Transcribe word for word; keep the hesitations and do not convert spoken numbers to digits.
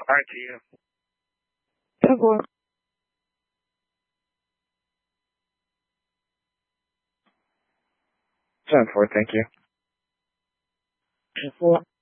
All right, to you. ten four. ten four, thank you. ten four.